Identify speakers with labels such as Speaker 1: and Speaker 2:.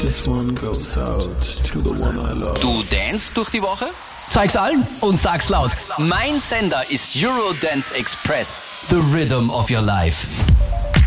Speaker 1: This one goes out to the one I love.
Speaker 2: Du danst durch die Woche? Zeig's allen und sag's laut. Mein Sender ist Eurodance Express, the rhythm of your life.